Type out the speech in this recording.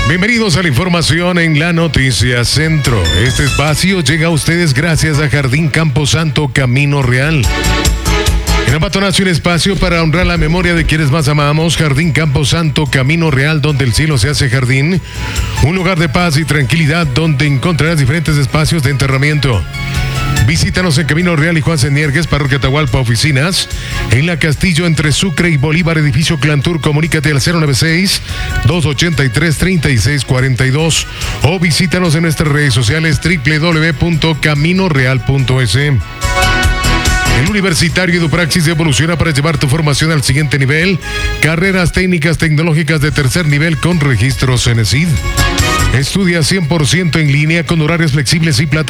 Bienvenidos a la información en la Noticia Centro. Este espacio llega a ustedes gracias a Jardín Camposanto Camino Real. En Ambato nace un espacio para honrar la memoria de quienes más amamos. Jardín Camposanto Camino Real, donde el cielo se hace jardín. Un lugar de paz y tranquilidad donde encontrarás diferentes espacios de enterramiento. Visítanos en Camino Real y Juan Seniergues, Parroquia Atahualpa, oficinas. En la Castillo, entre Sucre y Bolívar, edificio Clantur, comunícate al 096-283-3642 o visítanos en nuestras redes sociales www.caminoreal.es. El Universitario Edupraxis evoluciona para llevar tu formación al siguiente nivel. Carreras técnicas tecnológicas de tercer nivel con registro CENESID. Estudia 100% en línea con horarios flexibles y plataformas.